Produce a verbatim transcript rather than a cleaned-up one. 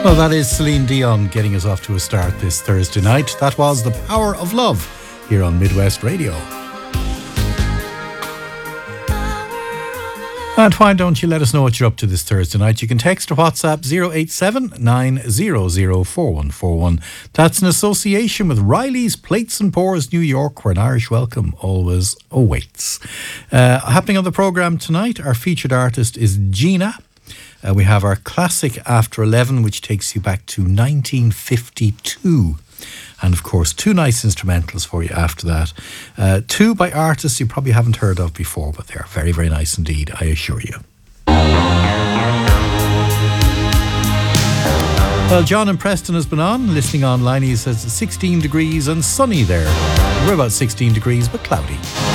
Well, that is Celine Dion getting us off to a start this Thursday night. That was The Power of Love here on Midwest Radio. And why don't you let us know what you're up to this Thursday night? You can text or WhatsApp zero eight seven, nine hundred, four one four one. That's in association with Riley's Plates and Pours New York, where an Irish welcome always awaits. Uh, happening on the programme tonight, our featured artist is Gina. Uh, we have our classic After eleven, which takes you back to nineteen fifty-two. And of course, two nice instrumentals for you after that. Uh, two by artists you probably haven't heard of before, but they're very, very nice indeed, I assure you. Well, John in Preston has been on, listening online. He says sixteen degrees and sunny there. We're about sixteen degrees, but cloudy.